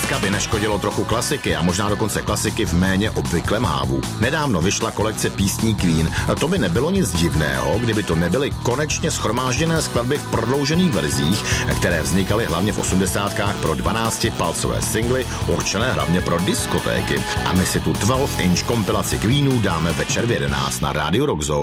Dneska by neškodilo trochu klasiky a možná dokonce klasiky v méně obvyklém hávu. Nedávno vyšla kolekce písní Queen. To by nebylo nic divného, kdyby to nebyly konečně shromážděné skladby v prodloužených verzích, které vznikaly hlavně v 80kách pro 12-palcové singly, určené hlavně pro diskotéky. A my si tu 12-inch kompilaci Queenů dáme večer v 11 na Radio Rock Zone.